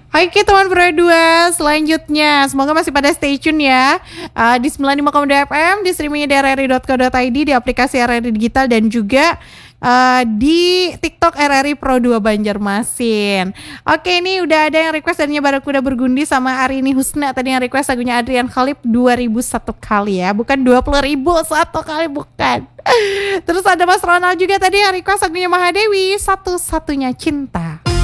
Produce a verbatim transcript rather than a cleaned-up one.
Oke teman Pro dua, selanjutnya semoga masih pada stay tune ya, uh, di sembilan puluh lima koma dua F M, di streamingnya di r r i dot co dot i d, di aplikasi R R I Digital dan juga uh, di TikTok R R I Pro dua Banjarmasin. Oke, ini udah ada yang request tadinya Barakuda Burgundi sama Arini Husna, tadi yang request lagunya Adrian Khalib dua ribu satu kali ya, bukan dua puluh ribu satu kali, bukan. Terus ada Mas Ronald juga tadi yang request lagunya Mahadewi, Satu-Satunya Cinta.